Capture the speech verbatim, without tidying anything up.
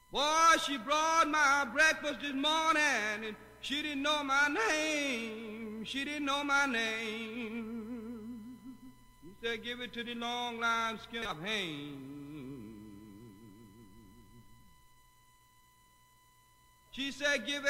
Boy, she brought my breakfast this morning, and she didn't know my name. She didn't know my name. She said, give it to the long line skin of Haines. She said, give it